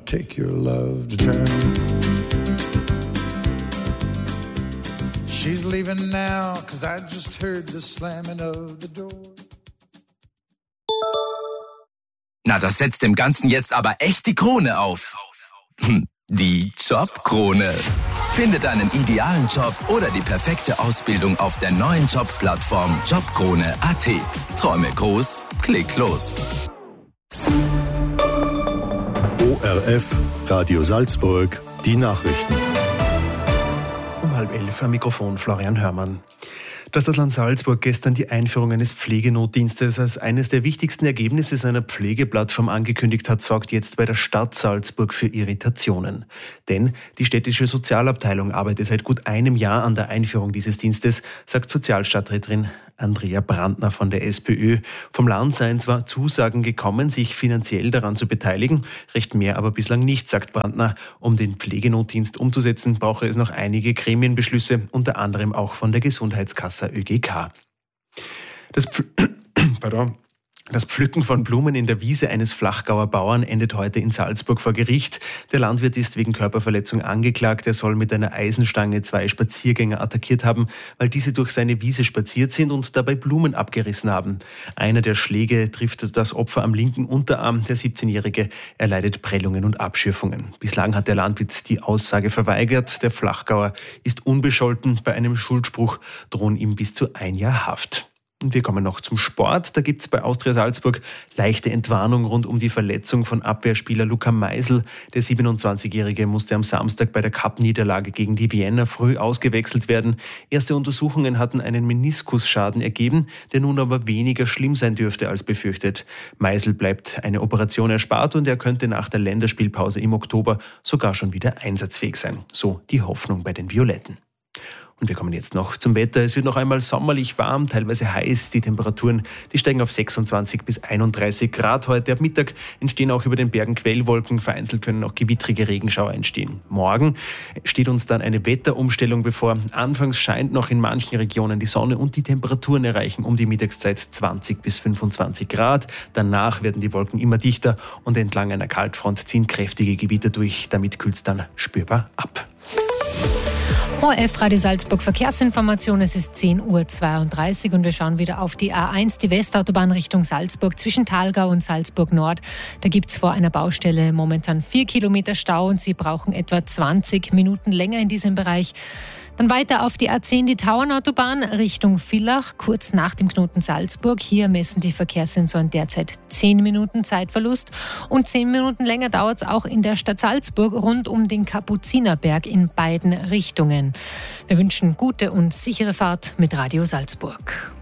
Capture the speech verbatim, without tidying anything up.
take your love to town. She's leaving now, cause I just heard the slamming of the door. Na, das setzt dem Ganzen jetzt aber echt die Krone auf. Hm, die Jobkrone. Finde deinen idealen Job oder die perfekte Ausbildung auf der neuen Jobplattform jobkrone punkt a t. Träume groß, klick los. O R F, Radio Salzburg, die Nachrichten. Um halb elf am Mikrofon Florian Hörmann. Dass das Land Salzburg gestern die Einführung eines Pflegenotdienstes als eines der wichtigsten Ergebnisse seiner Pflegeplattform angekündigt hat, sorgt jetzt bei der Stadt Salzburg für Irritationen. Denn die städtische Sozialabteilung arbeitet seit gut einem Jahr an der Einführung dieses Dienstes, sagt Sozialstadträtin Andrea Brandner von der SPÖ. Vom Land seien zwar Zusagen gekommen, sich finanziell daran zu beteiligen, recht mehr aber bislang nicht, sagt Brandner. Um den Pflegenotdienst umzusetzen, brauche es noch einige Gremienbeschlüsse, unter anderem auch von der Gesundheitskasse Ö G K. Das, Pf- Pardon. Das Pflücken von Blumen in der Wiese eines Flachgauer Bauern endet heute in Salzburg vor Gericht. Der Landwirt ist wegen Körperverletzung angeklagt. Er soll mit einer Eisenstange zwei Spaziergänger attackiert haben, weil diese durch seine Wiese spaziert sind und dabei Blumen abgerissen haben. Einer der Schläge trifft das Opfer am linken Unterarm. Der siebzehnjährige erleidet Prellungen und Abschürfungen. Bislang hat der Landwirt die Aussage verweigert. Der Flachgauer ist unbescholten. Bei einem Schuldspruch drohen ihm bis zu ein Jahr Haft. Und wir kommen noch zum Sport. Da gibt es bei Austria Salzburg leichte Entwarnung rund um die Verletzung von Abwehrspieler Luca Meisel. Der siebenundzwanzigjährige musste am Samstag bei der Cup-Niederlage gegen die Vienna früh ausgewechselt werden. Erste Untersuchungen hatten einen Meniskusschaden ergeben, der nun aber weniger schlimm sein dürfte als befürchtet. Meisel bleibt eine Operation erspart und er könnte nach der Länderspielpause im Oktober sogar schon wieder einsatzfähig sein. So die Hoffnung bei den Violetten. Und wir kommen jetzt noch zum Wetter. Es wird noch einmal sommerlich warm, teilweise heiß. Die Temperaturen, die steigen auf sechsundzwanzig bis einunddreißig Grad heute. Ab Mittag entstehen auch über den Bergen Quellwolken. Vereinzelt können auch gewittrige Regenschauer entstehen. Morgen steht uns dann eine Wetterumstellung bevor. Anfangs scheint noch in manchen Regionen die Sonne und die Temperaturen erreichen um die Mittagszeit zwanzig bis fünfundzwanzig Grad. Danach werden die Wolken immer dichter und entlang einer Kaltfront ziehen kräftige Gewitter durch. Damit kühlt es dann spürbar ab. O R F Radio Salzburg Verkehrsinformation, es ist zehn Uhr zweiunddreißig und wir schauen wieder auf die A eins, die Westautobahn Richtung Salzburg zwischen Thalgau und Salzburg Nord. Da gibt es vor einer Baustelle momentan vier Kilometer Stau und Sie brauchen etwa zwanzig Minuten länger in diesem Bereich. Dann weiter auf die A zehn, die Tauernautobahn Richtung Villach, kurz nach dem Knoten Salzburg. Hier messen die Verkehrssensoren derzeit zehn Minuten Zeitverlust. Und zehn Minuten länger dauert es auch in der Stadt Salzburg rund um den Kapuzinerberg in beiden Richtungen. Wir wünschen gute und sichere Fahrt mit Radio Salzburg.